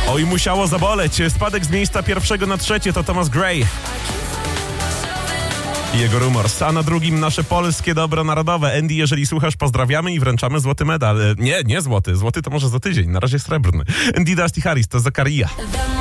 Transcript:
Oj, musiało zaboleć. Spadek z miejsca pierwszego na trzecie to Thomas Gray i jego Rumors. A na drugim nasze polskie dobro narodowe. Andy, jeżeli słuchasz, pozdrawiamy i wręczamy złoty medal. Nie złoty. Złoty to może za tydzień. Na razie srebrny. Andy, Dusty Harris to Zakaria.